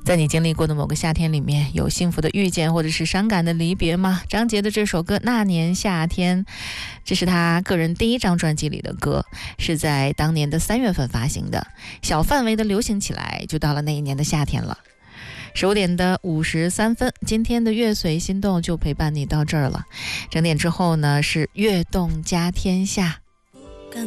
在你经历过的某个夏天里面，有幸福的遇见或者是伤感的离别吗？张杰的这首歌《那年夏天》，这是他个人第一张专辑里的歌，是在当年的3月份发行的，小范围的流行起来，就到了那一年的夏天了。15点的53分，今天的乐随心动就陪伴你到这儿了。整点之后呢，是悦动家天下。